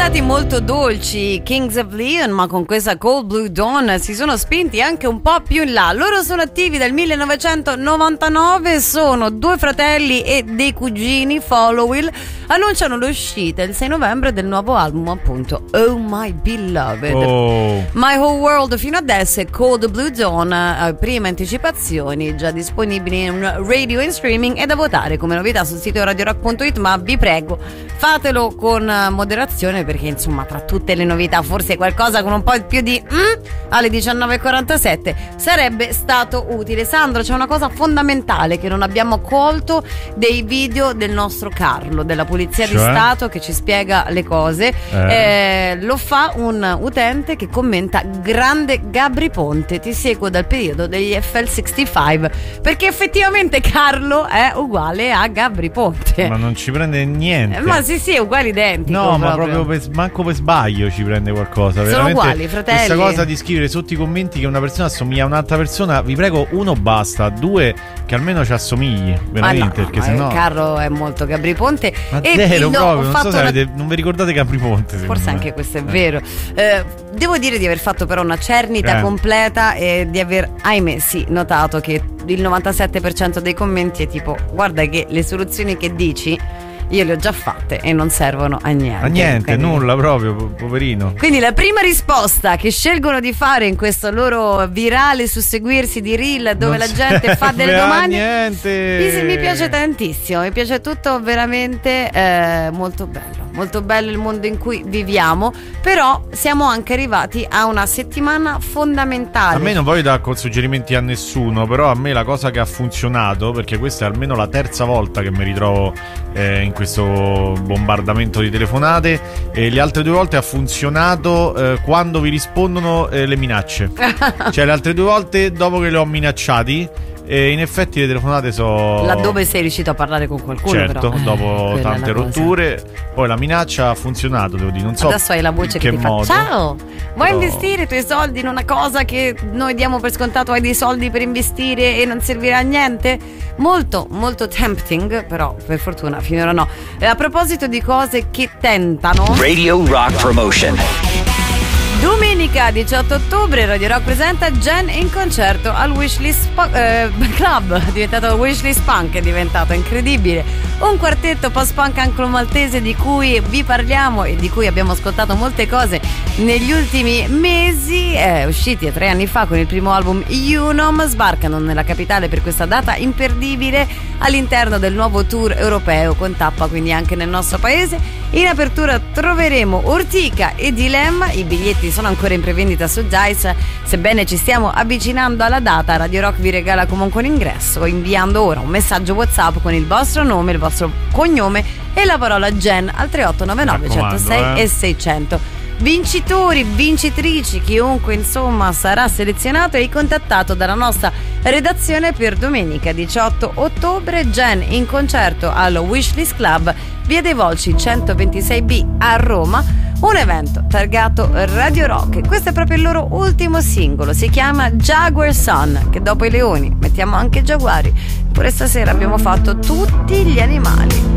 stati molto dolci Kings of Leon, ma con questa Cold Blue Dawn si sono spinti anche un po' più in là. Loro sono attivi dal 1999, sono due fratelli e dei cugini. Followill annunciano l'uscita il 6 novembre del nuovo album, appunto Oh My Beloved. My Whole World fino adesso e Cold Blue Dawn, prime anticipazioni già disponibili in radio e in streaming e da votare come novità sul sito radiorock.it, ma vi prego fatelo con moderazione, perché insomma tra tutte le novità forse qualcosa con un po' più di alle 19.47 sarebbe stato utile. Sandro, c'è una cosa fondamentale che non abbiamo colto dei video del nostro Carlo della Polizia di Stato che ci spiega le cose. Lo fa un utente che commenta: grande Gabri Ponte, ti seguo dal periodo degli FL65, perché effettivamente Carlo è uguale a Gabri Ponte. Ma non ci prende niente. Ma sì, è uguale, identico. No, ma proprio manco per sbaglio ci prende qualcosa. Sono veramente uguali, fratelli. Questa cosa di scrivere sotto i commenti che una persona assomiglia a un'altra persona, vi prego, uno basta, due che almeno ci assomigli, veramente, no, perché sennò Carlo è molto Gabri Ponte. ma zero proprio, non so se non vi ricordate Gabri Ponte. Forse anche questo è vero. Devo dire di aver fatto però una cernita completa e di aver, ahimè, notato che il 97% dei commenti è tipo: guarda che le soluzioni che dici io le ho già fatte e non servono a niente. A niente, quindi, nulla proprio, poverino. Quindi la prima risposta che scelgono di fare in questo loro virale susseguirsi di reel dove la gente fa delle domande, mi piace tantissimo, mi piace tutto veramente molto bello. Molto bello il mondo in cui viviamo, però siamo anche arrivati a una settimana fondamentale. A me non voglio dare suggerimenti a nessuno, però a me la cosa che ha funzionato, perché questa è almeno la terza volta che mi ritrovo in questo bombardamento di telefonate, e le altre due volte ha funzionato quando vi rispondono le minacce. Cioè le altre due volte dopo che le ho minacciati, e in effetti le telefonate laddove sei riuscito a parlare con qualcuno, certo, però dopo tante rotture, poi la minaccia ha funzionato, devo dire, non so. Adesso hai la voce che ti fa: ciao, vuoi investire i tuoi soldi in una cosa che noi diamo per scontato? Hai dei soldi per investire e non servirà a niente? Molto, molto tempting, però per fortuna finora no. A proposito di cose che tentano, Radio Rock Promotion. Domenica 18 ottobre Radio Rock presenta Jen in concerto al Wishlist Club, è diventato Wishlist Punk, è diventato incredibile. Un quartetto post-punk anglo-maltese di cui vi parliamo e di cui abbiamo ascoltato molte cose negli ultimi mesi, usciti 3 anni fa con il primo album Unum, sbarcano nella capitale per questa data imperdibile all'interno del nuovo tour europeo, con tappa quindi anche nel nostro paese. In apertura troveremo Ortica e Dilemma, i biglietti sono ancora in prevendita su Dice. Sebbene ci stiamo avvicinando alla data, Radio Rock vi regala comunque un ingresso inviando ora un messaggio WhatsApp con il vostro nome, il vostro cognome e la parola Gen al 3899 106 e 600. Vincitori, vincitrici, chiunque insomma sarà selezionato e ricontattato dalla nostra redazione per domenica 18 ottobre. Gen in concerto al Wishlist Club, via dei Volsci 126B a Roma, un evento targato Radio Rock. Questo è proprio il loro ultimo singolo, si chiama Jaguar Sun, che dopo i leoni mettiamo anche i giaguari. Pure stasera abbiamo fatto tutti gli animali.